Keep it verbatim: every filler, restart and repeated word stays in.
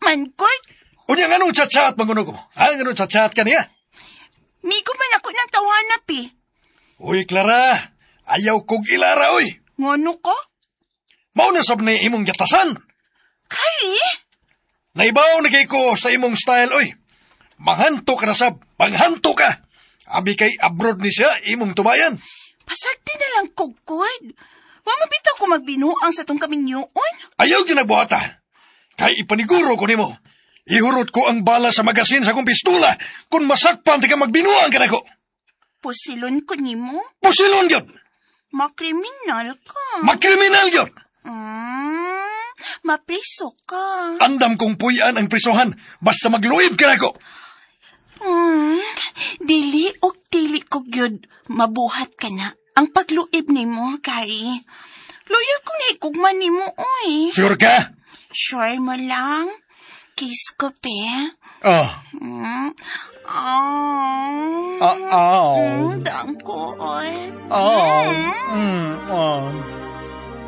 man, Koy. Unya nga nung chat-chat, manguno ko. Ha, nga nung chat-chat ka niya. Migo man ako ng tawanap eh. Uy, Clara. Ayaw kog ilara, uy. Ngano ko? Mauna sab ni imong gatasan. Kari? Naibaw na kay ko sa imong style, uy. Manghanto ka na sab. Panghanto ka. Abi kay abroad ni siya, imong tubayan. Pasagdi na lang kog, Koy. Wa mabitaw ko magbinuang sa tong kaminyoon. Ayaw yun nagbuhata. Kay ipaniguro ko nimo. Ihurot ko ang bala sa magasin sa kong pistula kung masakpan tika magbinuang ka na ko. Pusilon ko nimo? Pusilon yun. Makriminal ka. Makriminal yun. Mm, mapriso ka. Andam kong puyan ang prisohan basta magluib ka na ko. Mm, dili o dili ko gyud mabuhat ka na. Ang pagluib nimo, Kari. Loyal ko na ikugman nimo, oy. Sure ka? Sure mo lang. Kiss ko, pe. Oh. Mm. Oh. Ah, oh. Mm, dang ko, oy. Oh. Mm. Mm, oh.